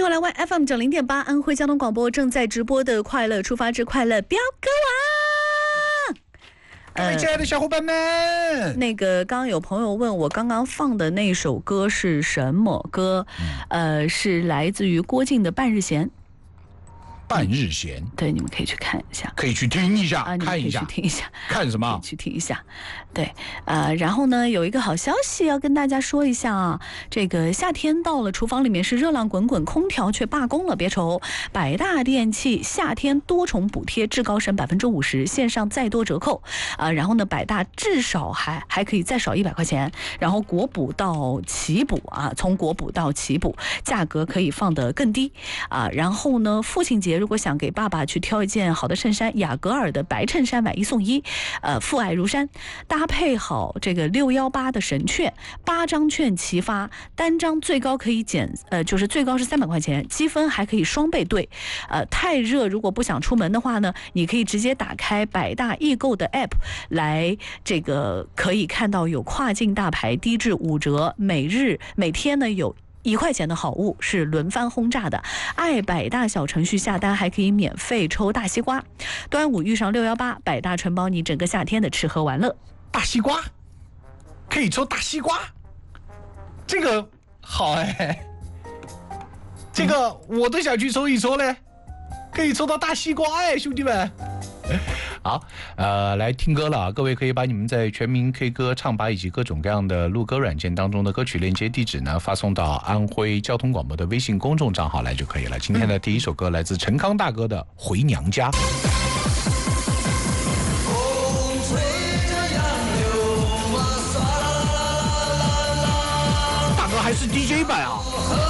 迎回来 ，FM90.8 安徽交通广播正在直播的《快乐出发之快乐飙歌王》。 各位亲爱的小伙伴们， 那个刚刚有朋友问我，刚刚放的那首歌是什么歌？是来自于郭靖的《半日闲》。 半日闲， 对，你们可以去看一下， 可以去听一下，看一下， 听一下， 看什么？ 去听一下，对，然后呢，有一个好消息要跟大家说一下啊，这个夏天到了，厨房里面是热浪滚滚，空调却罢工了，别愁，百大电器夏天多重补贴，至高省50%，线上再多折扣然后呢，百大至少还可以再少100块钱，然后国补到齐补从国补到齐补，价格可以放得更低然后呢，父亲节如果想给爸爸去挑一件好的衬衫，雅戈尔的白衬衫买1送1，父爱如山，搭配好这个618的神券，8张券齐发，单张最高可以就是最高是300块钱，积分还可以双倍兑。太热如果不想出门的话呢，你可以直接打开百大易购的 app 来，这个可以看到有跨境大牌低至5折，每天呢有1块钱的好物是轮番轰炸的，爱百大小程序下单还可以免费抽大西瓜。端午遇上618，百大承包你整个夏天的吃喝玩乐。 大西瓜可以抽大西瓜，这个好这个我都想去抽一抽嘞，可以抽到大西瓜兄弟们。好，来听歌了，各位可以把你们在全民 K 歌唱吧以及各种各样的录歌软件当中的歌曲链接地址呢，发送到安徽交通广播的微信公众账号来就可以了。今天的第一首歌来自陈康大哥的《回娘家》。大哥还是 DJ 版啊。